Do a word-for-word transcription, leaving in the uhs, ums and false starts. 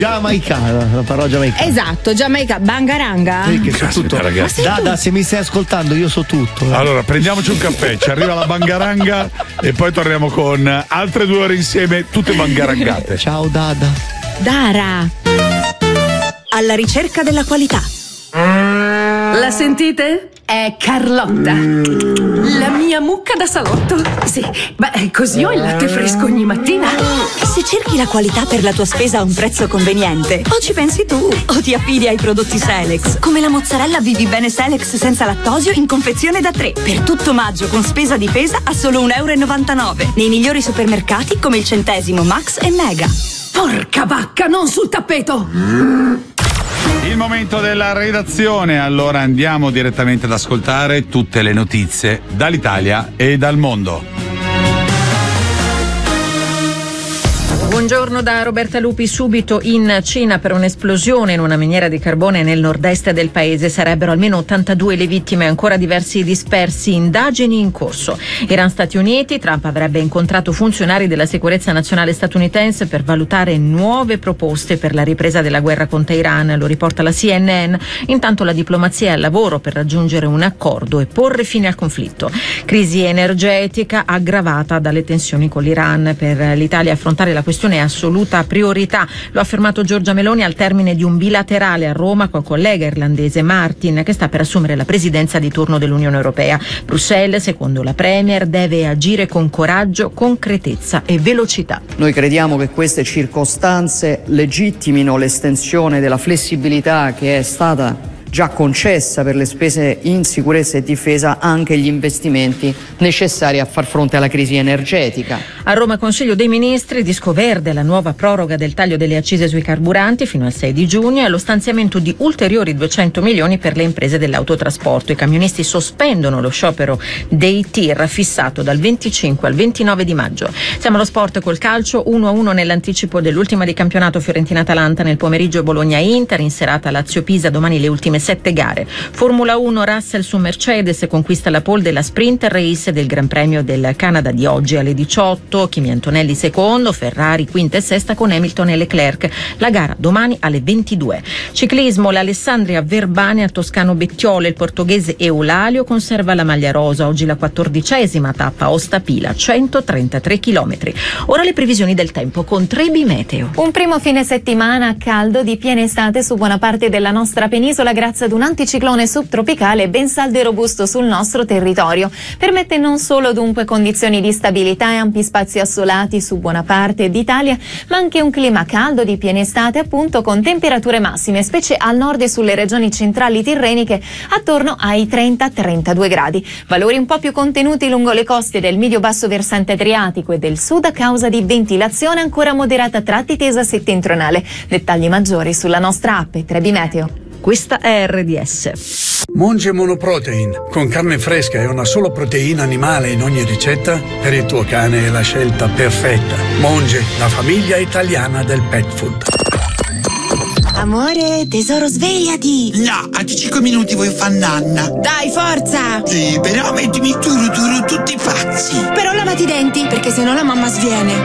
Giamaicana, la parola giamaicana. Esatto, Giamaica, Bangaranga. Sì, che so tutto, ragazzi. Dada, se mi stai ascoltando, io so tutto. Eh. Allora, prendiamoci un caffè, ci arriva la Bangaranga e poi torniamo con altre due ore insieme, tutte bangarangate. Ciao Dada. Dara. Alla ricerca della qualità. La sentite? È Carlotta, la mia mucca da salotto. Sì, beh, così ho il latte fresco ogni mattina. Se cerchi la qualità per la tua spesa a un prezzo conveniente, o ci pensi tu, o ti affidi ai prodotti Selex, come la mozzarella Vivi Bene Selex senza lattosio in confezione da tre. Per tutto maggio con spesa difesa a solo un euro e novantanove. Nei migliori supermercati come il Centesimo, Max e Mega. Porca vacca, non sul tappeto! Il momento della redazione, allora andiamo direttamente ad ascoltare tutte le notizie dall'Italia e dal mondo. Buongiorno da Roberta Lupi. Subito in Cina per un'esplosione in una miniera di carbone nel nord-est del paese. Sarebbero almeno ottantadue le vittime, ancora diversi dispersi, indagini in corso. Iran Stati Uniti, Trump avrebbe incontrato funzionari della sicurezza nazionale statunitense per valutare nuove proposte per la ripresa della guerra contro Iran, lo riporta la C N N. Intanto la diplomazia è al lavoro per raggiungere un accordo e porre fine al conflitto. Crisi energetica aggravata dalle tensioni con l'Iran. Per l'Italia affrontare la questione è assoluta priorità, lo ha affermato Giorgia Meloni al termine di un bilaterale a Roma col collega irlandese Martin, che sta per assumere la presidenza di turno dell'Unione Europea. Bruxelles, secondo la Premier, deve agire con coraggio, concretezza e velocità. Noi crediamo che queste circostanze legittimino l'estensione della flessibilità che è stata già concessa per le spese in sicurezza e difesa, anche gli investimenti necessari a far fronte alla crisi energetica. A Roma Consiglio dei Ministri, disco verde la nuova proroga del taglio delle accise sui carburanti fino al sei di giugno e lo stanziamento di ulteriori duecento milioni per le imprese dell'autotrasporto. I camionisti sospendono lo sciopero dei tir fissato dal venticinque al ventinove di maggio. Siamo allo sport col calcio, uno a uno nell'anticipo dell'ultima di campionato Fiorentina-Atalanta, nel pomeriggio Bologna-Inter, in serata Lazio-Pisa, domani le ultime sette gare. Formula uno, Russell su Mercedes conquista la pole della sprint race del Gran Premio del Canada di oggi alle diciotto, Kimi Antonelli secondo, Ferrari quinta e sesta con Hamilton e Leclerc. La gara domani alle ventidue. Ciclismo, l'Alessandria Verbania Toscano Bettiole, il portoghese Eulalio conserva la maglia rosa. Oggi la quattordicesima tappa Ostapila, centotrentatré chilometri. Ora le previsioni del tempo con Trebi Meteo. Un primo fine settimana caldo di piena estate su buona parte della nostra penisola grazie ad un anticiclone subtropicale ben saldo e robusto sul nostro territorio. Permette non solo dunque condizioni di stabilità e ampi spazi assolati su buona parte d'Italia, ma anche un clima caldo di piena estate, appunto, con temperature massime, specie al nord e sulle regioni centrali tirreniche, attorno ai trenta trentadue gradi. Valori un po' più contenuti lungo le coste del medio-basso versante adriatico e del sud a causa di ventilazione ancora moderata a tratti tesa settentrionale. Dettagli maggiori sulla nostra app Trebi Meteo. Questa è R D S. Monge Monoprotein, con carne fresca e una sola proteina animale in ogni ricetta, per il tuo cane è la scelta perfetta. Monge, la famiglia italiana del pet food. Amore, tesoro, svegliati! No, a cinque minuti vuoi far nanna. Dai, forza! Sì, però mettimi turu turu tutti pazzi. Però lavati i denti, perché sennò la mamma sviene.